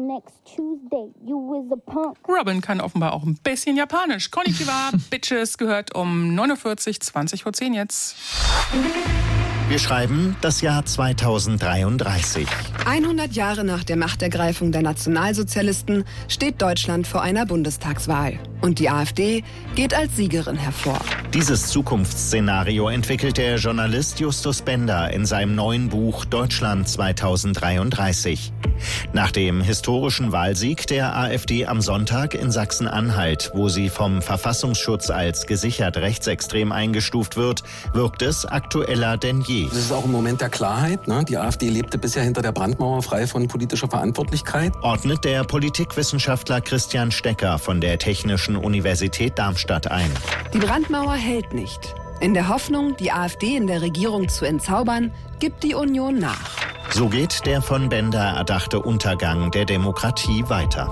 next Tuesday. You is a punk. Robin kann offenbar auch ein bisschen Japanisch. Konnichiwa, Bitches, gehört um 49, 20 vor 10 jetzt. Wir schreiben das Jahr 2033. 100 Jahre nach der Machtergreifung der Nationalsozialisten steht Deutschland vor einer Bundestagswahl. Und die AfD geht als Siegerin hervor. Dieses Zukunftsszenario entwickelt der Journalist Justus Bender in seinem neuen Buch Deutschland 2033. Nach dem historischen Wahlsieg der AfD am Sonntag in Sachsen-Anhalt, wo sie vom Verfassungsschutz als gesichert rechtsextrem eingestuft wird, wirkt es aktueller denn je. Das ist auch ein Moment der Klarheit. Ne? Die AfD lebte bisher hinter der Brandmauer frei von politischer Verantwortlichkeit. Ordnet der Politikwissenschaftler Christian Stecker von der Technischen Universität Darmstadt ein. Die Brandmauer hält nicht. In der Hoffnung, die AfD in der Regierung zu entzaubern, gibt die Union nach. So geht der von Bender erdachte Untergang der Demokratie weiter.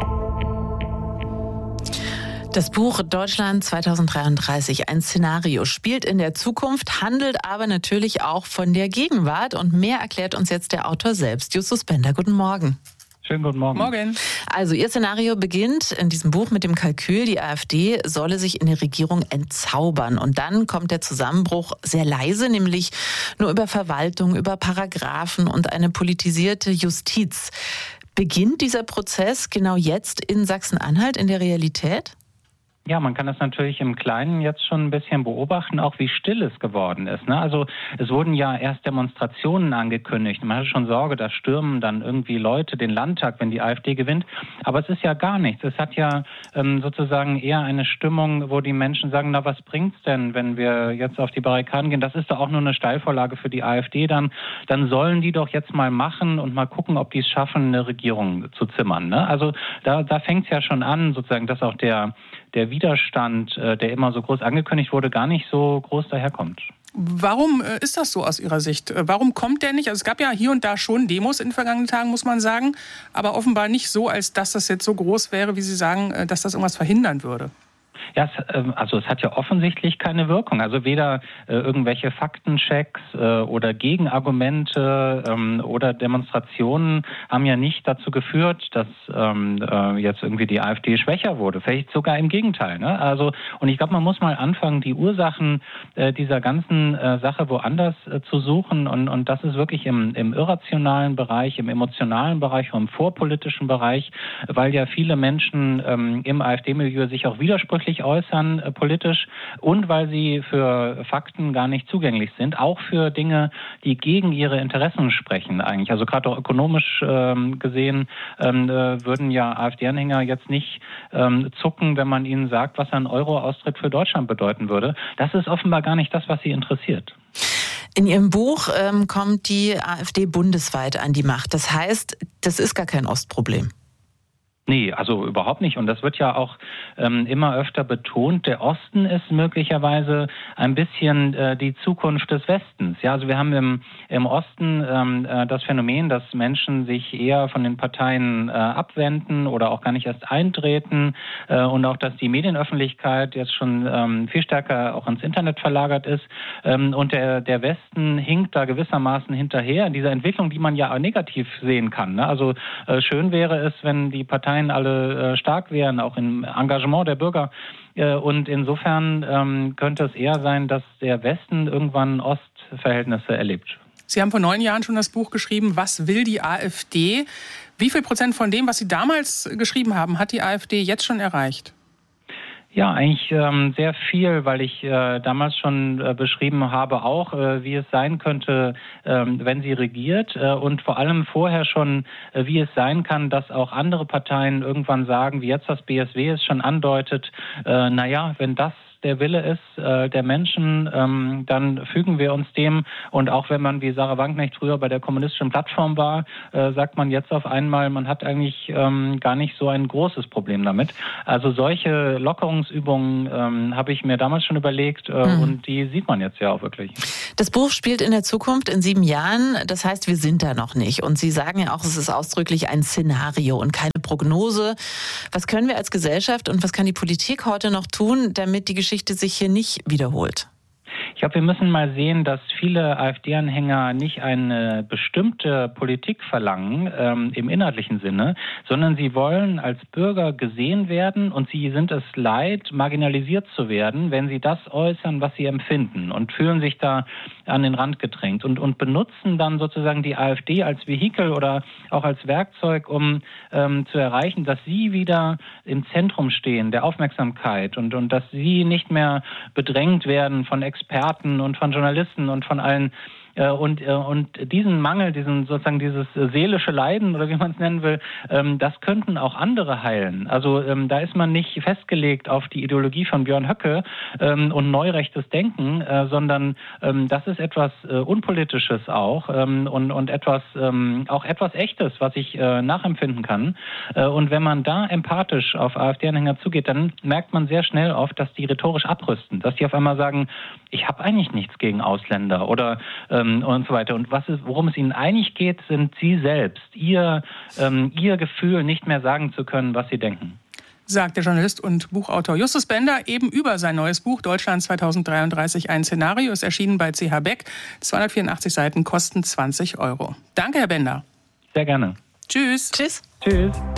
Das Buch Deutschland 2033, ein Szenario, spielt in der Zukunft, handelt aber natürlich auch von der Gegenwart. Und mehr erklärt uns jetzt der Autor selbst, Justus Bender. Guten Morgen. Schönen guten Morgen. Morgen. Also Ihr Szenario beginnt in diesem Buch mit dem Kalkül, die AfD solle sich in der Regierung entzaubern. Und dann kommt der Zusammenbruch sehr leise, nämlich nur über Verwaltung, über Paragraphen und eine politisierte Justiz. Beginnt dieser Prozess genau jetzt in Sachsen-Anhalt, in der Realität? Ja, man kann das natürlich im Kleinen jetzt schon ein bisschen beobachten, auch wie still es geworden ist. Ne? Also es wurden ja erst Demonstrationen angekündigt. Man hatte schon Sorge, da stürmen dann irgendwie Leute den Landtag, wenn die AfD gewinnt. Aber es ist ja gar nichts. Es hat ja sozusagen eher eine Stimmung, wo die Menschen sagen, na, was bringt's denn, wenn wir jetzt auf die Barrikaden gehen? Das ist doch auch nur eine Steilvorlage für die AfD. Dann sollen die doch jetzt mal machen und mal gucken, ob die es schaffen, eine Regierung zu zimmern. Ne? Also da fängt's ja schon an, sozusagen, dass auch der Widerstand, der immer so groß angekündigt wurde, gar nicht so groß daherkommt. Warum ist das so aus Ihrer Sicht? Warum kommt der nicht? Also es gab ja hier und da schon Demos in den vergangenen Tagen, muss man sagen, aber offenbar nicht so, als dass das jetzt so groß wäre, wie Sie sagen, dass das irgendwas verhindern würde. Ja, es hat ja offensichtlich keine Wirkung. Also weder irgendwelche Faktenchecks oder Gegenargumente oder Demonstrationen haben ja nicht dazu geführt, dass jetzt irgendwie die AfD schwächer wurde. Vielleicht sogar im Gegenteil. Ne? Also, und ich glaube, man muss mal anfangen, die Ursachen dieser ganzen Sache woanders zu suchen. Und das ist wirklich im irrationalen Bereich, im emotionalen Bereich, im vorpolitischen Bereich, weil ja viele Menschen im AfD-Milieu sich auch widersprüchlich äußern politisch und weil sie für Fakten gar nicht zugänglich sind, auch für Dinge, die gegen ihre Interessen sprechen eigentlich. Also gerade auch ökonomisch gesehen würden ja AfD-Anhänger jetzt nicht zucken, wenn man ihnen sagt, was ein Euro-Austritt für Deutschland bedeuten würde. Das ist offenbar gar nicht das, was sie interessiert. In Ihrem Buch kommt die AfD bundesweit an die Macht. Das heißt, das ist gar kein Ostproblem. Nee, also überhaupt nicht. Und das wird ja auch immer öfter betont. Der Osten ist möglicherweise ein bisschen die Zukunft des Westens. Ja, also wir haben im Osten das Phänomen, dass Menschen sich eher von den Parteien abwenden oder auch gar nicht erst eintreten und auch, dass die Medienöffentlichkeit jetzt schon viel stärker auch ins Internet verlagert ist. Und der Westen hinkt da gewissermaßen hinterher in dieser Entwicklung, die man ja auch negativ sehen kann. Ne? Also schön wäre es, wenn die Parteien alle stark wären, auch im Engagement der Bürger. Und insofern könnte es eher sein, dass der Westen irgendwann Ostverhältnisse erlebt. Sie haben vor 9 Jahren schon das Buch geschrieben, Was will die AfD? Wie viel Prozent von dem, was Sie damals geschrieben haben, hat die AfD jetzt schon erreicht? Ja, eigentlich sehr viel, weil ich damals schon beschrieben habe, auch wie es sein könnte, wenn sie regiert und vor allem vorher schon, wie es sein kann, dass auch andere Parteien irgendwann sagen, wie jetzt das BSW es schon andeutet, wenn das der Wille ist der Menschen, dann fügen wir uns dem. Und auch wenn man wie Sarah Wagenknecht früher bei der kommunistischen Plattform war, sagt man jetzt auf einmal, man hat eigentlich gar nicht so ein großes Problem damit. Also solche Lockerungsübungen habe ich mir damals schon überlegt und die sieht man jetzt ja auch wirklich. Das Buch spielt in der Zukunft in 7 Jahren. Das heißt, wir sind da noch nicht. Und Sie sagen ja auch, es ist ausdrücklich ein Szenario und keine Prognose. Was können wir als Gesellschaft und was kann die Politik heute noch tun, damit die Geschichte sich hier nicht wiederholt? Ich glaube, wir müssen mal sehen, dass viele AfD-Anhänger nicht eine bestimmte Politik verlangen, im inhaltlichen Sinne, sondern sie wollen als Bürger gesehen werden und sie sind es leid, marginalisiert zu werden, wenn sie das äußern, was sie empfinden und fühlen sich da an den Rand gedrängt und benutzen dann sozusagen die AfD als Vehikel oder auch als Werkzeug, um zu erreichen, dass sie wieder im Zentrum stehen der Aufmerksamkeit und dass sie nicht mehr bedrängt werden von Experten und von Journalisten und von allen. Und diesen Mangel, dieses seelische Leiden oder wie man es nennen will, das könnten auch andere heilen. Also da ist man nicht festgelegt auf die Ideologie von Björn Höcke und neurechtes Denken, sondern das ist etwas Unpolitisches auch und etwas Echtes, was ich nachempfinden kann. Und wenn man da empathisch auf AfD-Anhänger zugeht, dann merkt man sehr schnell oft, dass die rhetorisch abrüsten, dass die auf einmal sagen, ich habe eigentlich nichts gegen Ausländer oder und so weiter. Und worum es ihnen eigentlich geht, sind sie selbst, ihr Gefühl, nicht mehr sagen zu können, was sie denken. Sagt der Journalist und Buchautor Justus Bender eben über sein neues Buch Deutschland 2033 ein Szenario. Ist erschienen bei CH Beck. 284 Seiten kosten 20 €. Danke, Herr Bender. Sehr gerne. Tschüss. Tschüss. Tschüss.